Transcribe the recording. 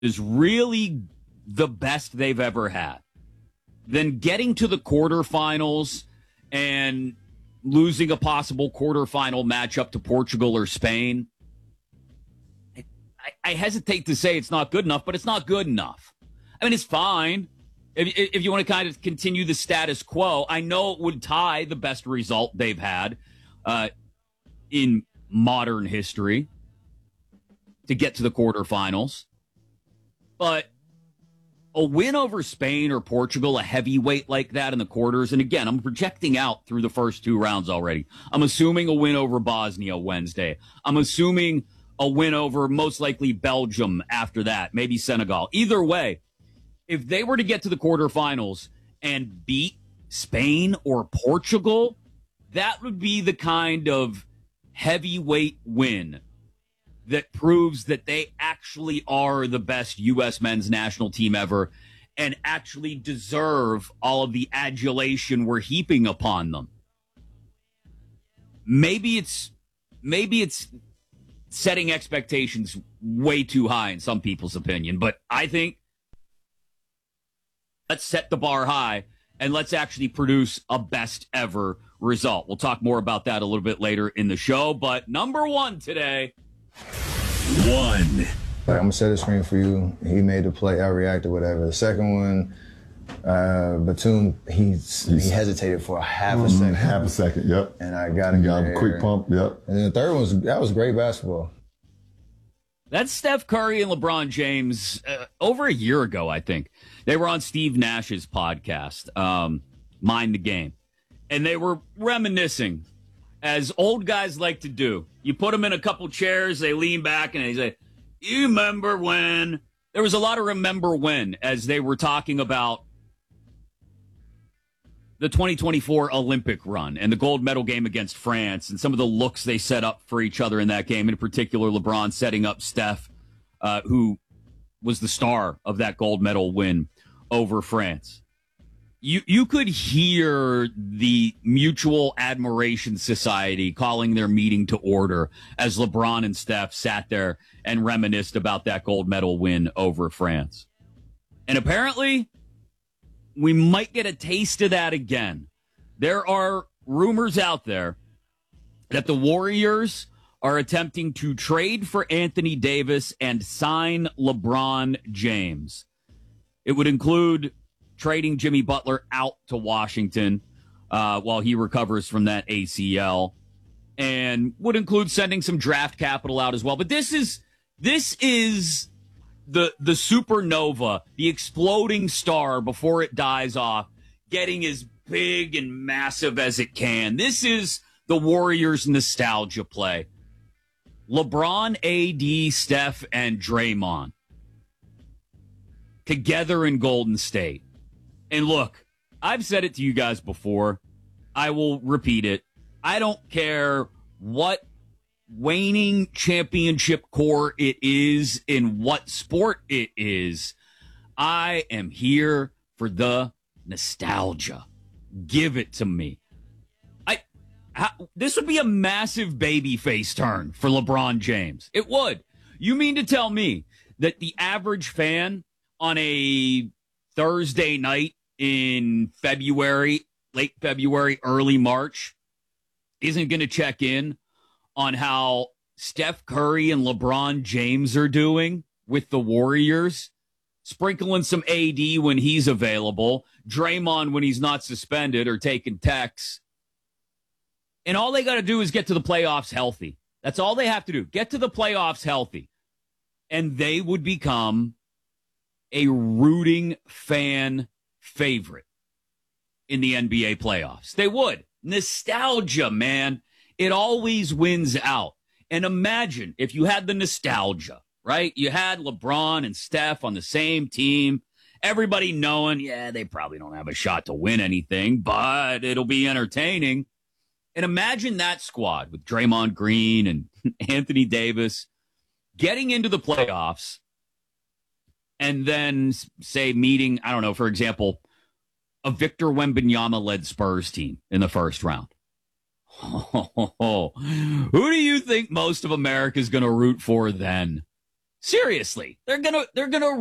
is really the best they've ever had, then getting to the quarterfinals and losing a possible quarterfinal matchup to Portugal or Spain, I hesitate to say it's not good enough, but it's not good enough. I mean, it's fine. If you want to kind of continue the status quo, I know it would tie the best result they've had in modern history to get to the quarterfinals. But a win over Spain or Portugal, a heavyweight like that in the quarters, and again, I'm projecting out through the first two rounds already. I'm assuming a win over Bosnia Wednesday. I'm assuming a win over most likely Belgium after that, maybe Senegal. Either way, if they were to get to the quarterfinals and beat Spain or Portugal, that would be the kind of heavyweight win that proves that they actually are the best U.S. men's national team ever and actually deserve all of the adulation we're heaping upon them. Maybe it's setting expectations way too high in some people's opinion, but I think let's set the bar high and let's actually produce a best ever result. We'll talk more about that a little bit later in the show, but number one today. One. Like, I'm gonna set a screen for you. He made the play, I reacted, whatever. The second one, Batum, he hesitated for half a second. Half a second, yep. And I got him. Got a quick pump, yep. And then the third one that was great basketball. That's Steph Curry and LeBron James over a year ago, I think. They were on Steve Nash's podcast, Mind the Game. And they were reminiscing, as old guys like to do. You put them in a couple chairs, they lean back, and they say, you remember when? There was a lot of remember when as they were talking about the 2024 Olympic run and the gold medal game against France and some of the looks they set up for each other in that game, in particular LeBron setting up Steph, who was the star of that gold medal win over France. You could hear the Mutual Admiration Society calling their meeting to order as LeBron and Steph sat there and reminisced about that gold medal win over France. And apparently, we might get a taste of that again. There are rumors out there that the Warriors are attempting to trade for Anthony Davis and sign LeBron James. It would include trading Jimmy Butler out to Washington while he recovers from that ACL, and would include sending some draft capital out as well. But this is the supernova, the exploding star before it dies off, getting as big and massive as it can. This is the Warriors' nostalgia play. LeBron, AD, Steph, and Draymond together in Golden State. And look, I've said it to you guys before. I will repeat it. I don't care what waning championship core it is, in what sport it is. I am here for the nostalgia. Give it to me. This would be a massive babyface turn for LeBron James. It would. You mean to tell me that the average fan on a Thursday night in February, late February, early March, isn't going to check in on how Steph Curry and LeBron James are doing with the Warriors, sprinkling some AD when he's available, Draymond when he's not suspended or taking techs. And all they got to do is get to the playoffs healthy. That's all they have to do. Get to the playoffs healthy. And they would become a rooting fan favorite in the NBA playoffs. They would. Nostalgia, man. It always wins out. And imagine if you had the nostalgia, right? You had LeBron and Steph on the same team. Everybody knowing, yeah, they probably don't have a shot to win anything, but it'll be entertaining. And imagine that squad with Draymond Green and Anthony Davis getting into the playoffs and then, say, meeting, I don't know, for example, a Victor Wembanyama-led Spurs team in the first round. Who do you think most of America is going to root for then? Seriously, they're gonna